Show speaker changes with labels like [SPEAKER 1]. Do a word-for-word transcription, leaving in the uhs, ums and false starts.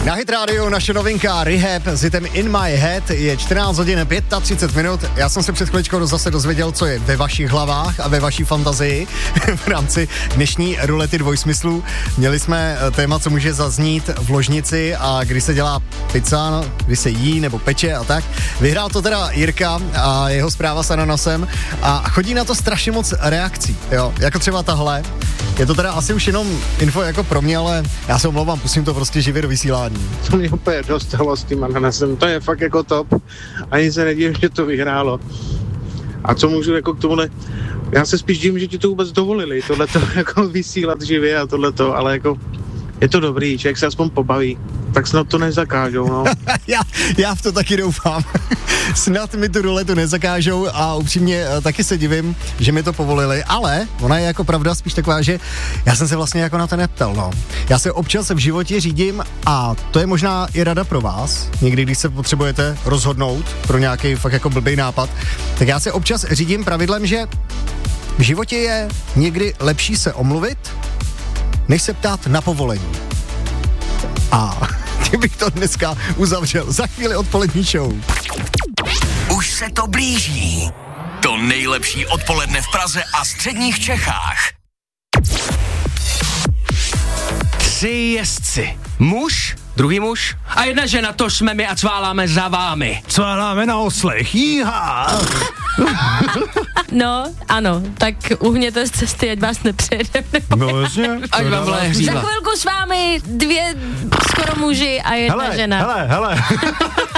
[SPEAKER 1] Na Hit Radio naše novinka Rehab s hitem In My Head je čtrnáct hodin třicet pět minut. Já jsem se před chviličkou zase dozvěděl, co je ve vašich hlavách a ve vaší fantazii v rámci dnešní rulety dvojsmyslů. Měli jsme téma, co může zaznít v ložnici a kdy se dělá pizza, no, kdy se jí nebo peče a tak. Vyhrál to teda Jirka a jeho zpráva s ananasem a chodí na to strašně moc reakcí, jo, jako třeba tahle. Je to teda asi už jenom info jako pro mě, ale já se omlouvám, pustím to prostě živě do vysílání.
[SPEAKER 2] To mě úplně dostalo s tím ananasem, to je fakt jako top. Ani se nedivím, že to vyhrálo. A co můžu jako k tomuhle, já se spíš divím, že ti to vůbec dovolili, tohleto jako vysílat živě a tohleto, ale jako je to dobrý, člověk se aspoň pobaví. Tak snad to nezakážou, no.
[SPEAKER 1] já, já v to taky doufám. Snad mi tu ruletu nezakážou a upřímně taky se divím, že mi to povolili, ale ona je jako pravda spíš taková, že já jsem se vlastně jako na to neptal, no. Já se občas v životě řídím a to je možná i rada pro vás, někdy, když se potřebujete rozhodnout pro nějaký fakt jako blbý nápad, tak já se občas řídím pravidlem, že v životě je někdy lepší se omluvit, než se ptát na povolení. A kdybych to dneska uzavřel za chvíli odpolední show.
[SPEAKER 3] Už se to blíží. To nejlepší odpoledne v Praze a středních Čechách.
[SPEAKER 4] Tři jezdci. Muž, druhý muž a jedna žena, to jsme my a cváláme za vámi.
[SPEAKER 5] Cváláme na oslech, jíha!
[SPEAKER 6] No, ano, tak uhněte z cesty, ať vás nepřejedeme.
[SPEAKER 5] No jasně.
[SPEAKER 4] Ať vám vleje
[SPEAKER 6] Za
[SPEAKER 4] hříba.
[SPEAKER 6] chvilku s vámi dvě skoro muži a jedna
[SPEAKER 5] Hele,
[SPEAKER 6] žena.
[SPEAKER 5] hele, hele.